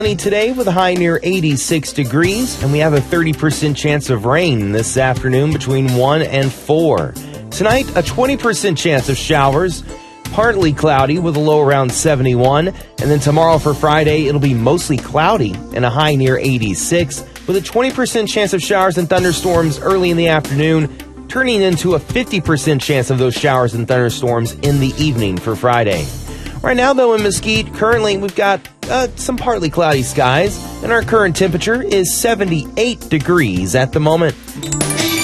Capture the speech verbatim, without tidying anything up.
Today with a high near eighty-six degrees, and we have a thirty percent chance of rain this afternoon between one and four. Tonight, a twenty percent chance of showers, partly cloudy with a low around seventy-one. And then tomorrow for Friday, it'll be mostly cloudy and a high near eighty-six with a twenty percent chance of showers and thunderstorms early in the afternoon, turning into a fifty percent chance of those showers and thunderstorms in the evening for Friday. Right now, though, in Mesquite, currently we've got uh, some partly cloudy skies, and our current temperature is seventy-eight degrees at the moment.